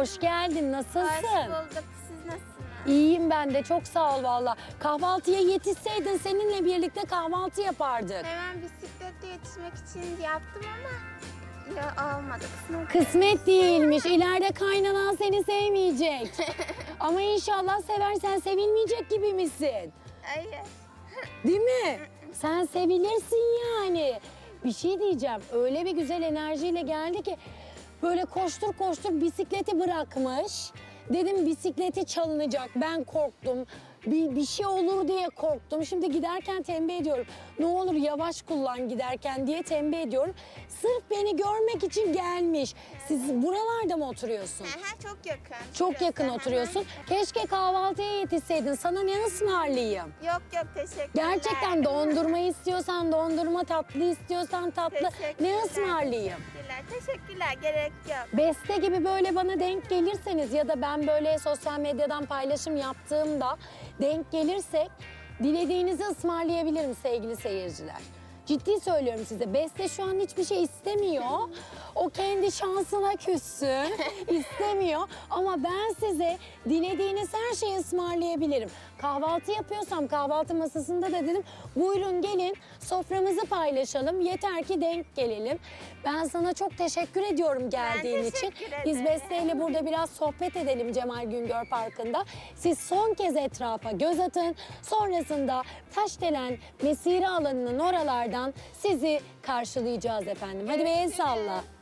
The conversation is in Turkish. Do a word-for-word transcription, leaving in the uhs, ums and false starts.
Hoş geldin. Nasılsın? Hoş bulduk. Siz nasılsınız? İyiyim ben de. Çok sağ ol valla. Kahvaltıya yetişseydin seninle birlikte kahvaltı yapardık. Hemen bisikletle yetişmek için yaptım ama ya olmadı. Kısmet. Kısmet değilmiş. İleride kaynanan seni sevmeyecek. Ama inşallah seversen sevilmeyecek gibi misin? Hayır. Değil mi? Sen sevilirsin yani. Bir şey diyeceğim. Öyle bir güzel enerjiyle geldi ki böyle koştur koştur bisikleti bırakmış. Dedim bisikleti çalınacak. Ben korktum. Bir, bir şey olur diye korktum. Şimdi giderken tembih ediyorum. Ne olur yavaş kullan giderken diye tembih ediyorum. Sırf beni görmek için gelmiş. Siz buralarda mı oturuyorsun? Aha, çok yakın. Çok Şurası. yakın Aha. oturuyorsun. Keşke kahvaltıya yetişseydin. Sana ne ısmarlayayım? Yok yok teşekkürler. Gerçekten dondurma istiyorsan dondurma, tatlı istiyorsan tatlı. Teşekkürler, Ne ısmarlayayım? Teşekkürler, teşekkürler. Gerek yok. Beste gibi böyle bana denk gelirseniz ya da ben böyle sosyal medyadan paylaşım yaptığımda denk gelirsek dilediğinizi ısmarlayabilirim sevgili seyirciler. Ciddi söylüyorum size. Beste şu an hiçbir şey istemiyor. O kendi şansına küssün. istemiyor. Ama ben size dilediğiniz her şeyi ısmarlayabilirim. Kahvaltı yapıyorsam kahvaltı masasında da dedim buyurun gelin soframızı paylaşalım. Yeter ki denk gelelim. Ben sana çok teşekkür ediyorum geldiğin için. teşekkür Biz ederim. Beste ile burada biraz sohbet edelim Cemal Güngör Parkı'nda. Siz son kez etrafa göz atın. Sonrasında Taşdelen mesire alanının oralardan sizi karşılayacağız efendim. Hadi bir el salla.